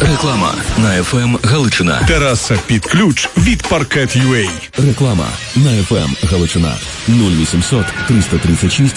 Реклама на FM Галичина. Тераса під ключ від Parquet.ua. Реклама на FM Галичина. 0800 336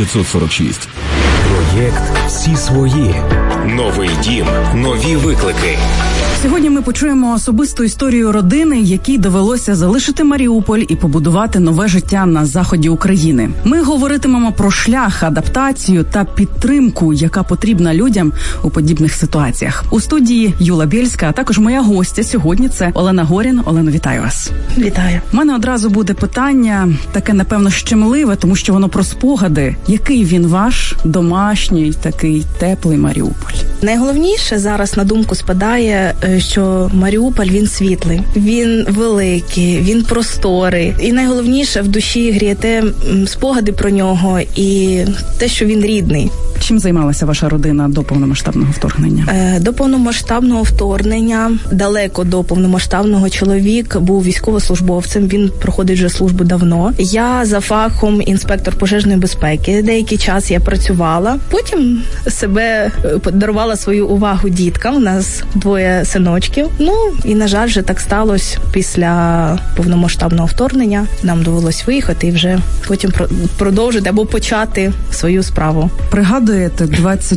946. Проєкт «Всі свої». Новий дім, нові виклики. Сьогодні ми почуємо особисту історію родини, якій довелося залишити Маріуполь і побудувати нове життя на заході України. Ми говоритимемо про шлях, адаптацію та підтримку, яка потрібна людям у подібних ситуаціях. У студії Юла Бєльська, а також моя гостя сьогодні – це Олена Горін. Олено, вітаю вас. Вітаю. У мене одразу буде питання, таке, напевно, щемливе, тому що воно про спогади. Який він ваш домашній, такий теплий Маріуполь? Найголовніше зараз на думку спадає, що Маріуполь, він світлий, він великий, він просторий. І найголовніше в душі грієте спогади про нього і те, що він рідний. Чим займалася ваша родина до повномасштабного вторгнення? До повномасштабного вторгнення, далеко до повномасштабного, чоловік був військовослужбовцем, він проходить вже службу давно. Я за фахом інспектор пожежної безпеки. Деякий час я працювала, потім себе подарувала свою увагу діткам, у нас 2 синочків. Ну, і, на жаль, вже так сталося після повномасштабного вторгнення. Нам довелось виїхати і вже потім продовжити або почати свою справу. Пригадуєте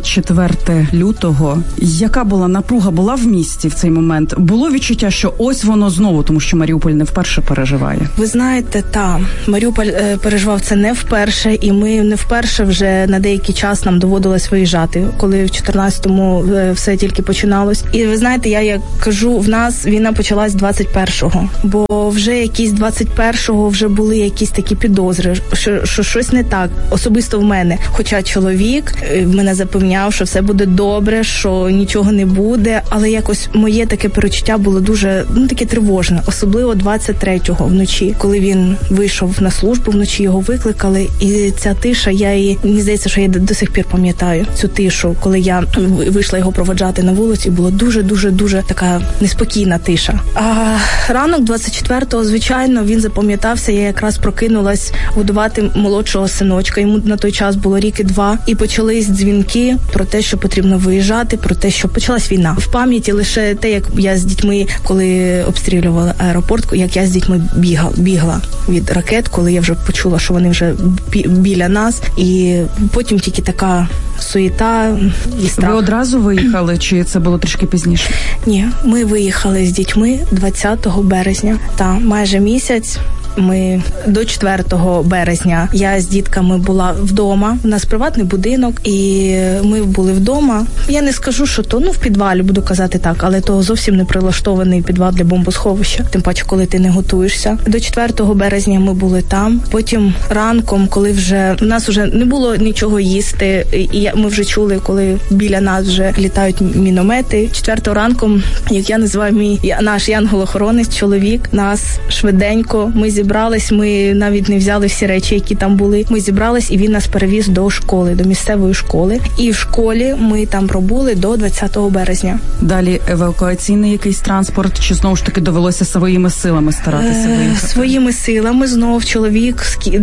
24 лютого, яка була напруга була в місті в цей момент? Було відчуття, що ось воно знову, тому що Маріуполь не вперше переживає? Ви знаєте, Маріуполь переживав це не вперше, і ми не вперше вже на деякий час нам доводилось виїжджати, коли в 14-му все тільки починалось. І ви знаєте, я як кажу, в нас війна почалась 21-го, бо вже якісь 21-го вже були якісь такі підозри, що щось не так, особисто в мене. Хоча чоловік мене запевняв, що все буде добре, що нічого не буде, але якось моє таке перечуття було дуже, таке тривожне, особливо 23-го вночі, коли він вийшов на службу, вночі його викликали, і ця тиша, мені здається, що я до сих пір пам'ятаю цю тишу, коли я вийшла його проводжати на вулиці, було дуже така неспокійна тиша. А ранок 24-го, звичайно, він запам'ятався, я якраз прокинулась годувати молодшого синочка, йому на той час було рік і 2, і почались дзвінки про те, що потрібно виїжджати, про те, що почалась війна. В пам'яті лише те, як я з дітьми, коли обстрілювали аеропорт, як я з дітьми бігла від ракет, коли я вже почула, що вони вже біля нас, і потім тільки така суєта і страх. Ви одразу виїхали, чи це було трішки пізніше? Ні, ми виїхали з дітьми 20 березня, майже місяць. Ми до 4 березня я з дітками була вдома. У нас приватний будинок, і ми були вдома. Я не скажу, що то, в підвалі, буду казати так, але то зовсім не прилаштований підвал для бомбосховища. Тим паче, коли ти не готуєшся. До 4 березня ми були там. Потім ранком, коли вже у нас вже не було нічого їсти, і ми вже чули, коли біля нас вже літають міномети. 4 ранком, як я називаю наш янгол-охоронець, чоловік, нас швиденько, ми зібрались, ми навіть не взяли всі речі, які там були. Ми зібрались, і він нас перевіз до школи, до місцевої школи. І в школі ми там пробули до 20 березня. Далі евакуаційний якийсь транспорт, чи знову ж таки довелося своїми силами старатися виїхати? Своїми силами знов чоловік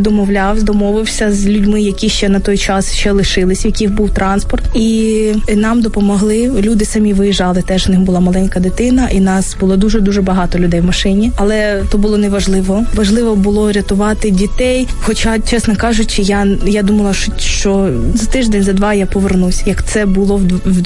домовився з людьми, які ще на той час ще лишились, в яких був транспорт. І нам допомогли. Люди самі виїжджали, теж в них була маленька дитина, і нас було дуже багато людей в машині. Але то було неважливо. Важливо було рятувати дітей, хоча, чесно кажучи, я думала, що за тиждень, за 2 я повернусь, як це було в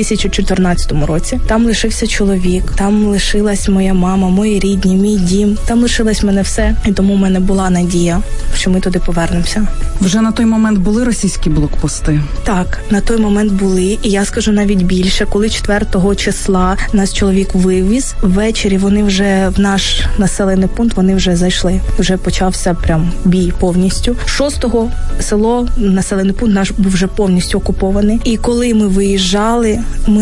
2014 році. Там лишився чоловік, там лишилась моя мама, мої рідні, мій дім, там лишилось мене все, і тому в мене була надія, що ми туди повернемося. Вже на той момент були російські блокпости? Так, на той момент були, і я скажу навіть більше, коли 4 числа нас чоловік вивіз, ввечері вони вже в наш населений пункт, вони вже зайшли. Вже почався прям бій повністю. 6-го село, населений пункт наш був вже повністю окупований. І коли ми виїжджали,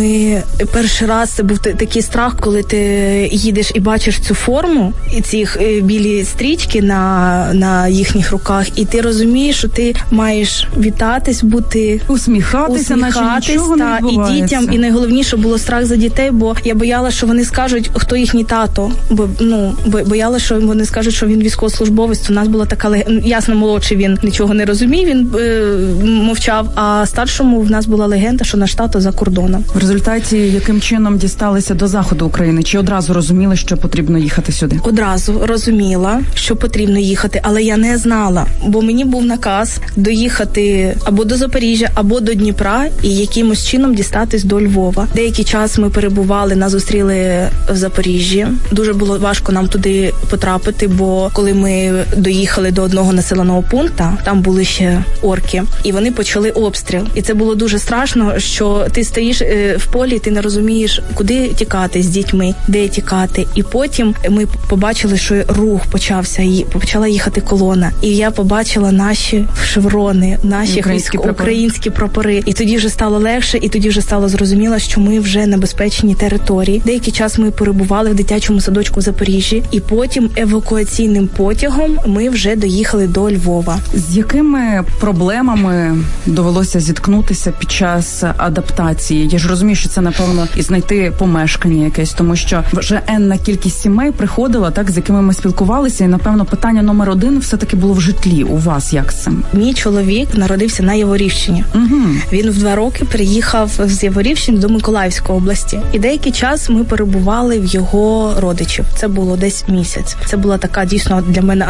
перший раз це був такий страх, коли ти їдеш і бачиш цю форму, і ці білі стрічки на їхніх руках, і ти розумієш, що ти маєш вітатись, бути усміхатися, наче нічого не відбувається. І дітям, і найголовніше було страх за дітей, бо я боялася, що вони скажуть, хто їхній тато, бо боялася, що вони скажуть, що він військовослужбовець. У нас була така ясно, молодший він нічого не розумів, він мовчав, а старшому в нас була легенда, що наш тато за кордоном. В результаті яким чином дісталися до заходу України? Чи одразу розуміли, що потрібно їхати сюди? Одразу розуміла, що потрібно їхати, але я не знала, бо мені був наказ доїхати або до Запоріжжя, або до Дніпра і якимось чином дістатись до Львова. Деякий час ми перебували, нас зустріли в Запоріжжі. Дуже було важко нам туди потрапити, бо коли ми доїхали до одного населеного пункту, там були ще орки, і вони почали обстріл. І це було дуже страшно, що ти стоїш в полі, ти не розумієш, куди тікати з дітьми, де тікати. І потім ми побачили, що рух почався, і почала їхати колона. І я побачила наші шеврони, наші українські прапори. І тоді вже стало легше, і тоді вже стало зрозуміло, що ми вже на безпечній території. Деякий час ми перебували в дитячому садочку в Запоріжжі, і потім евакуаційним потягом ми вже доїхали до Львова. З якими проблемами довелося зіткнутися під час адаптації? Я ж розумію, що це, напевно, і знайти помешкання якесь, тому що вже енна кількість сімей приходила, так, з якими ми спілкувалися, і, напевно, питання номер 1 все-таки було в житлі. У вас як з цим? Мій чоловік народився на Яворівщині. Він в 2 роки приїхав з Яворівщини до Миколаївської області. І деякий час ми перебували в його родичів. Це було десь місяць. Це була така, дійсно, для мене